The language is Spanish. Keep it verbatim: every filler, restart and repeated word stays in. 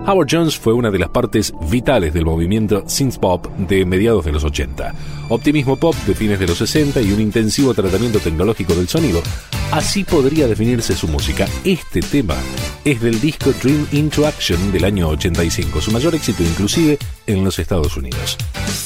Howard Jones fue una de las partes vitales del movimiento synthpop de mediados de los ochenta. Optimismo pop de fines de los sesenta y un intensivo tratamiento tecnológico del sonido. Así podría definirse su música. Este tema es del disco Dream into Action del año ochenta y cinco, su mayor éxito inclusive en los Estados Unidos.